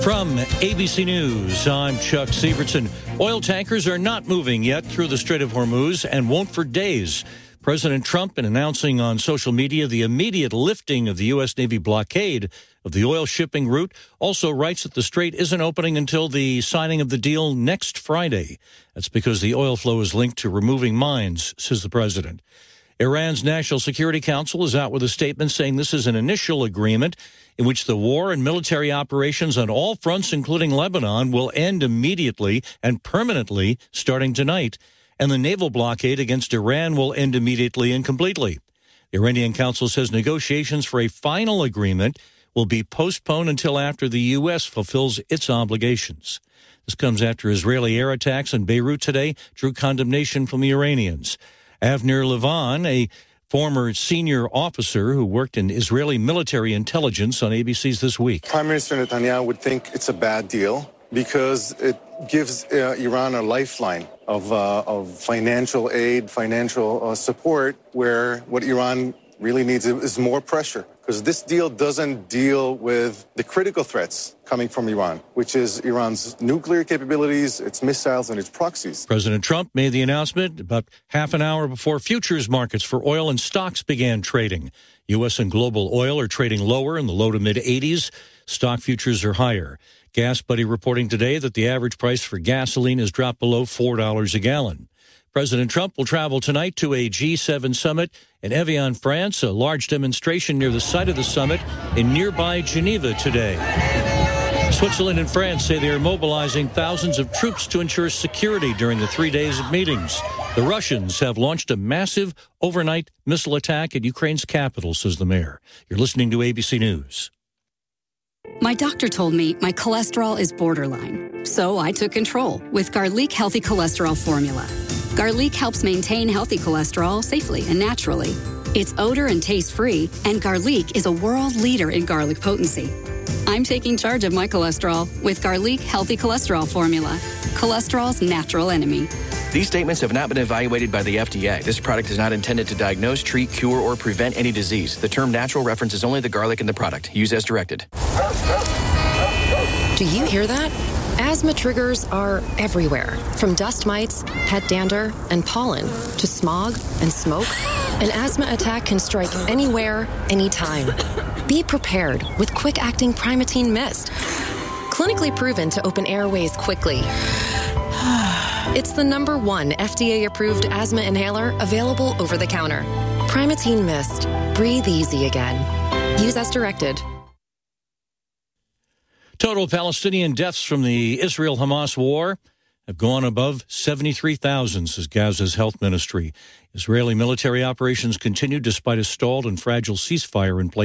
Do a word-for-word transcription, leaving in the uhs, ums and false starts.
From A B C News, I'm Chuck Sievertson. Oil tankers are not moving yet through the Strait of Hormuz and won't for days. President Trump, in announcing on social media the immediate lifting of the U S. Navy blockade of the oil shipping route, also writes that the strait isn't opening until the signing of the deal next Friday. That's because the oil flow is linked to removing mines, says the president. Iran's National Security Council is out with a statement saying this is an initial agreement in which the war and military operations on all fronts, including Lebanon, will end immediately and permanently starting tonight, and the naval blockade against Iran will end immediately and completely. The Iranian Council says negotiations for a final agreement will be postponed until after the U S fulfills its obligations. This comes after Israeli air attacks in Beirut today drew condemnation from the Iranians. Avner Levan, a former senior officer who worked in Israeli military intelligence on A B C's This Week. Prime Minister Netanyahu would think it's a bad deal because it gives uh, Iran a lifeline of, uh, of financial aid, financial uh, support, where what Iran really needs is more pressure. Because this deal doesn't deal with the critical threats coming from Iran, which is Iran's nuclear capabilities, its missiles, and its proxies. President Trump made the announcement about half an hour before futures markets for oil and stocks began trading. U S and global oil are trading lower in the low to mid-eighties. Stock futures are higher. Gas Buddy reporting today that the average price for gasoline has dropped below four dollars a gallon. President Trump will travel tonight to a G seven summit in Evian, France, a large demonstration near the site of the summit in nearby Geneva today. Switzerland and France say they are mobilizing thousands of troops to ensure security during the three days of meetings. The Russians have launched a massive overnight missile attack at Ukraine's capital, says the mayor. You're listening to A B C News. My doctor told me my cholesterol is borderline, so I took control with Garlic Healthy Cholesterol Formula. Garlic helps maintain healthy cholesterol safely and naturally. It's odor and taste-free, and Garlic is a world leader in garlic potency. I'm taking charge of my cholesterol with Garlic Healthy Cholesterol Formula, cholesterol's natural enemy. These statements have not been evaluated by the F D A. This product is not intended to diagnose, treat, cure, or prevent any disease. The term natural references only the garlic in the product. Use as directed. Do you hear that? Asthma triggers are everywhere, from dust mites, pet dander, and pollen, to smog and smoke. An asthma attack can strike anywhere, anytime. Be prepared with quick-acting Primatene Mist. Clinically proven to open airways quickly. It's the number one F D A-approved asthma inhaler available over the counter. Primatene Mist. Breathe easy again. Use as directed. Total Palestinian deaths from the Israel-Hamas war have gone above seventy-three thousand, says Gaza's health ministry. Israeli military operations continue despite a stalled and fragile ceasefire in place.